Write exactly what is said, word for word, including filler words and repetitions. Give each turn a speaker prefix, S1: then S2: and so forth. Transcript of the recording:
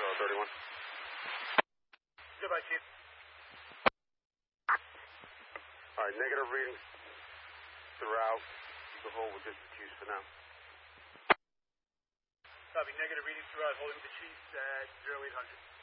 S1: Bravo thirty-one.
S2: Goodbye, Chief.
S1: All right, negative readings throughout. You can hold with just the Q's for now.
S2: Copy, negative readings throughout, holding with the Chiefs at zero eight hundred.